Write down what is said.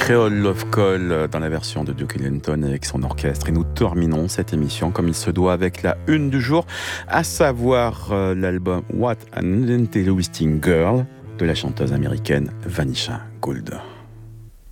Creole Love Call dans la version de Duke Ellington avec son orchestre. Et nous terminons cette émission comme il se doit avec la une du jour, à savoir l'album What an Interesting Girl de la chanteuse américaine Vanisha Gould.